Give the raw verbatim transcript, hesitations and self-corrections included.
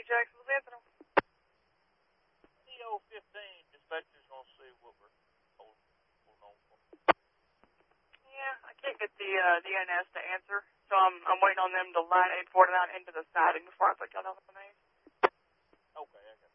Jacksonville's answering. C O fifteen, dispatcher's going to see what we're holding on for. Yeah, I can't get the uh, D N S to answer, so I'm I'm waiting on them to line eight forty-nine into the siding before I put y'all on the name. Okay, I got it.